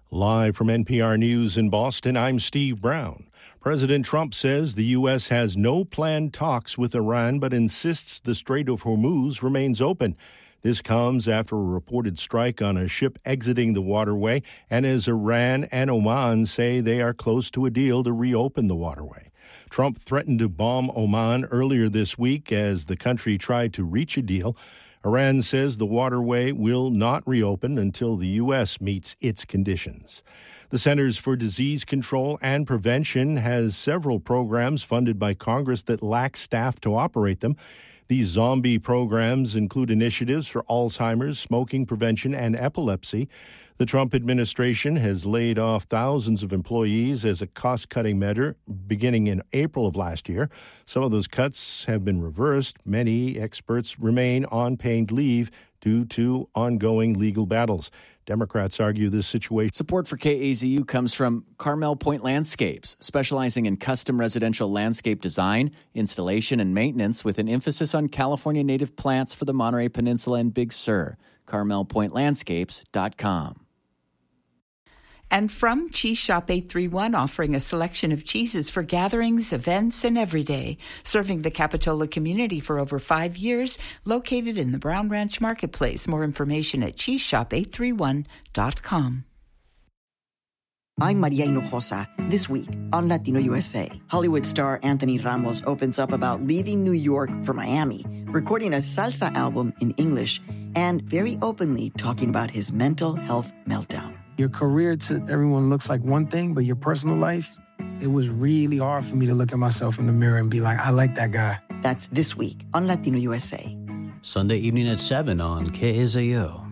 Live from NPR News in Boston, I'm Steve Brown. President Trump says the U.S. has no planned talks with Iran, but insists the Strait of Hormuz remains open. This comes after a reported strike on a ship exiting the waterway, and as Iran and Oman say they are close to a deal to reopen the waterway. Trump threatened to bomb Oman earlier this week as the country tried to reach a deal. Iran says the waterway will not reopen until the U.S. meets its conditions. The Centers for Disease Control and Prevention has several programs funded by Congress that lack staff to operate them. These zombie programs include initiatives for Alzheimer's, smoking prevention, and epilepsy. The Trump administration has laid off thousands of employees as a cost-cutting measure beginning in April of last year. Some of those cuts have been reversed. Many experts remain on paid leave due to ongoing legal battles. Democrats argue this situation. Support for KAZU comes from Carmel Point Landscapes, specializing in custom residential landscape design, installation, and maintenance with an emphasis on California native plants for the Monterey Peninsula and Big Sur. CarmelPointLandscapes.com. And from Cheese Shop 831, offering a selection of cheeses for gatherings, events, and everyday. Serving the Capitola community for over 5 years, located in the Brown Ranch Marketplace. More information at cheeseshop831.com. I'm Maria Hinojosa. This week on Latino USA, Hollywood star Anthony Ramos opens up about leaving New York for Miami, recording a salsa album in English, and very openly talking about his mental health meltdown. Your career to everyone looks like one thing, but your personal life, it was really hard for me to look at myself in the mirror and be like, I like that guy. That's this week on Latino USA. Sunday evening at 7 on KAZO.